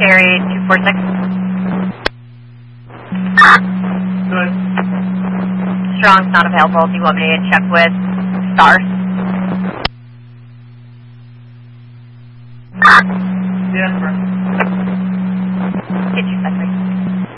Cherry 246. Good. Strong's not available. Do you want me to check with Stars? Yeah, correct. Get you, Cedric.